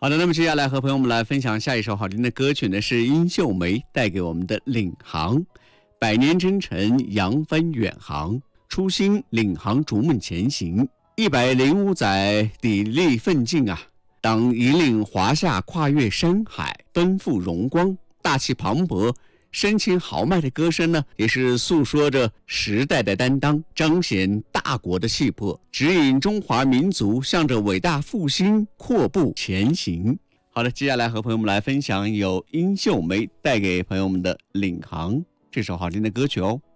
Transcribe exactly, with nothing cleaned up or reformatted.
好的，那么接下来和朋友们来分享下一首好听的歌曲呢，是殷秀梅带给我们的《领航》。百年征程，扬帆远航，初心领航逐梦前行。一百零五载砥砺奋进啊，当引领华夏跨越山海，奔赴荣光，大气磅礴，深情豪迈的歌声呢，也是诉说着时代的担当，彰显大国的气魄，指引中华民族向着伟大复兴阔步前行。好的，接下来和朋友们来分享由殷秀梅带给朋友们的《领航》这首好听的歌曲哦。